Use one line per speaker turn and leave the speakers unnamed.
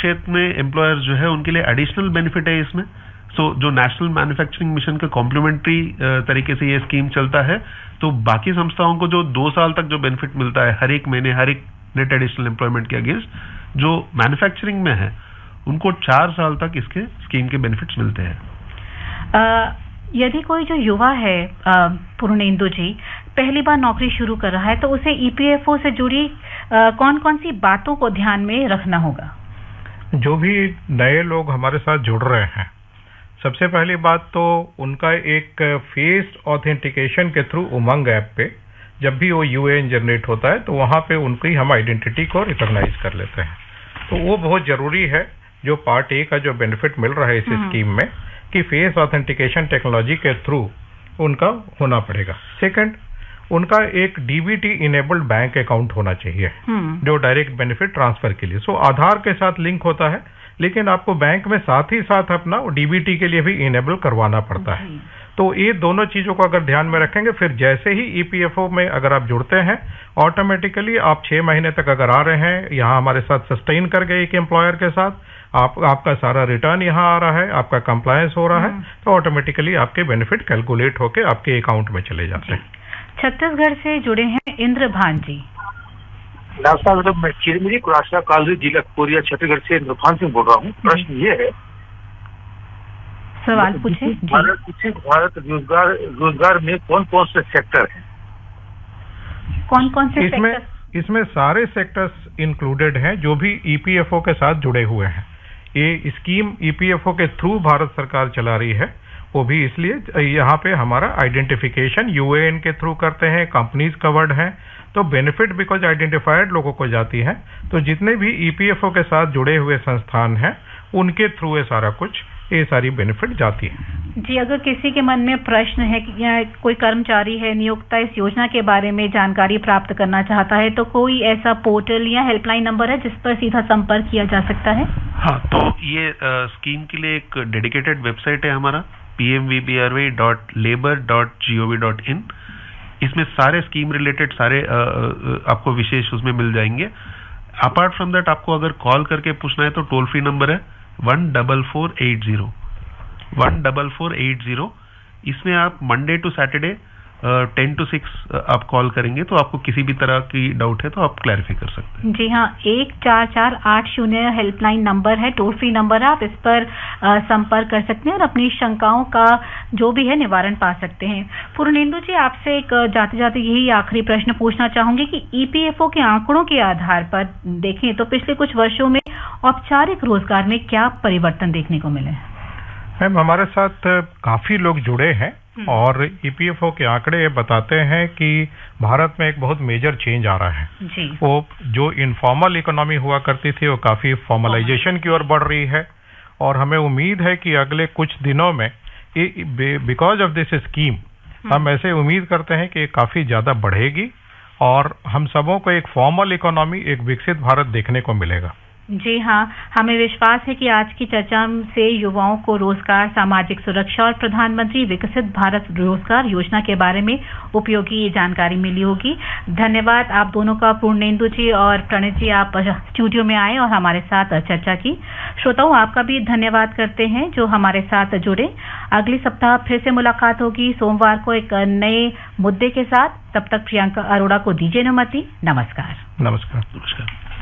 क्षेत्र में एम्प्लॉयर्स जो है उनके लिए एडिशनल बेनिफिट है इसमें। जो नेशनल मैन्युफैक्चरिंग मिशन के कॉम्प्लीमेंट्री तरीके से ये स्कीम चलता है, तो बाकी संस्थाओं को जो 2 साल तक जो बेनिफिट मिलता है हर एक महीने हर एक नेट एडिशनल एम्प्लॉयमेंट के अगेंस्ट, जो मैन्युफैक्चरिंग में है उनको 4 साल तक इसके स्कीम के बेनिफिट्स मिलते हैं।
यदि कोई जो युवा है पूर्णेंदु जी पहली बार नौकरी शुरू कर रहा है, तो उसे ईपीएफओ से जुड़ी कौन कौन सी बातों को ध्यान में रखना होगा?
जो भी नए लोग हमारे साथ जुड़ रहे हैं, सबसे पहली बात तो उनका एक फेस ऑथेंटिकेशन के थ्रू उमंग ऐप पे जब भी वो यूएएन जनरेट होता है तो वहाँ पे उनकी हम आइडेंटिटी को रिकॉग्नाइज कर लेते हैं। तो वो बहुत जरूरी है, जो पार्ट ए का जो बेनिफिट मिल रहा है इस स्कीम में, कि फेस ऑथेंटिकेशन टेक्नोलॉजी के थ्रू उनका होना पड़ेगा। सेकंड, उनका एक डीबीटी इनेबल्ड बैंक अकाउंट होना चाहिए जो डायरेक्ट बेनिफिट ट्रांसफर के लिए। आधार के साथ लिंक होता है, लेकिन आपको बैंक में साथ ही साथ अपना डीबीटी के लिए भी इनेबल करवाना पड़ता है। तो ये दोनों चीजों को अगर ध्यान में रखेंगे, फिर जैसे ही ईपीएफओ में अगर आप जुड़ते हैं, ऑटोमेटिकली आप 6 महीने तक अगर आ रहे हैं यहाँ हमारे साथ सस्टेन कर गए एक एम्प्लॉयर के साथ, आपका सारा रिटर्न यहाँ आ रहा है, आपका कंप्लायंस हो रहा है, तो ऑटोमेटिकली आपके बेनिफिट कैलकुलेट होके आपके अकाउंट में चले जाते हैं।
छत्तीसगढ़ से जुड़े हैं इंद्रभान जी।
मतलब मैं चिरमिरी कुराशा कालू जिला कोरिया छत्तीसगढ़ से इंद्रभान सिंह बोल रहा हूँ। प्रश्न ये है,
सवाल पूछे।
भारत रोजगार में कौन कौन से सेक्टर हैं?
कौन कौन से सेक्टर?
इसमें सारे सेक्टर्स इंक्लूडेड हैं जो भी ईपीएफओ के साथ जुड़े हुए हैं। ये स्कीम ईपीएफओ के थ्रू भारत सरकार चला रही है, वो भी इसलिए यहाँ पे हमारा आइडेंटिफिकेशन यूएएन के थ्रू करते हैं, कंपनीज कवर्ड हैं, तो बेनिफिट बिकॉज आइडेंटिफाइड लोगों को जाती है। तो जितने भी ईपीएफओ के साथ जुड़े हुए संस्थान हैं उनके थ्रू ये सारी बेनिफिट जाती है।
जी, अगर किसी के मन में प्रश्न है कि या कोई कर्मचारी है नियोक्ता इस योजना के बारे में जानकारी प्राप्त करना चाहता है, तो कोई ऐसा पोर्टल या हेल्पलाइन नंबर है जिस पर सीधा संपर्क किया जा सकता है?
हाँ, तो ये स्कीम के लिए एक डेडिकेटेड वेबसाइट है हमारा pmvbrv.labor.gov.in। इसमें सारे स्कीम रिलेटेड सारे आपको विशेष उसमें मिल जाएंगे। अपार्ट फ्रॉम दैट आपको अगर कॉल करके पूछना है तो टोल फ्री नंबर है 14480। इसमें आप मंडे टू सैटरडे 10 to 6 आप कॉल करेंगे तो आपको किसी भी तरह की डाउट है तो आप क्लैरिफाई कर सकते हैं।
जी हाँ, 14480 हेल्पलाइन नंबर है, टोल फ्री नंबर है, आप इस पर संपर्क कर सकते हैं और अपनी शंकाओं का जो भी है निवारण पा सकते हैं। पूर्णेंदु जी, आपसे एक जाते जाते यही आखिरी प्रश्न पूछना चाहूंगी कि ईपीएफओ के आंकड़ों के आधार पर देखें तो पिछले कुछ वर्षों में औपचारिक रोजगार में क्या परिवर्तन देखने को मिले?
मैम, हमारे साथ काफी लोग जुड़े हैं और ईपीएफओ के आंकड़े ये बताते हैं कि भारत में एक बहुत मेजर चेंज आ रहा है
जी।
वो जो इनफॉर्मल इकोनॉमी हुआ करती थी वो काफी फॉर्मलाइजेशन की ओर बढ़ रही है, और हमें उम्मीद है कि अगले कुछ दिनों में बिकॉज ऑफ दिस स्कीम हम ऐसे उम्मीद करते हैं कि ये काफी ज्यादा बढ़ेगी और हम सबों को एक फॉर्मल इकोनॉमी, एक विकसित भारत देखने को मिलेगा।
जी हाँ, हमें विश्वास है कि आज की चर्चा से युवाओं को रोजगार, सामाजिक सुरक्षा और प्रधानमंत्री विकसित भारत रोजगार योजना के बारे में उपयोगी जानकारी मिली होगी। धन्यवाद आप दोनों का, पूर्णेंदु जी और प्रणित जी, आप स्टूडियो में आए और हमारे साथ चर्चा की। श्रोताओं, आपका भी धन्यवाद करते हैं जो हमारे साथ जुड़े। अगले सप्ताह फिर से मुलाकात होगी सोमवार को एक नए मुद्दे के साथ। तब तक प्रियंका अरोड़ा को दीजिए अनुमति। नमस्कार।
नमस्कार।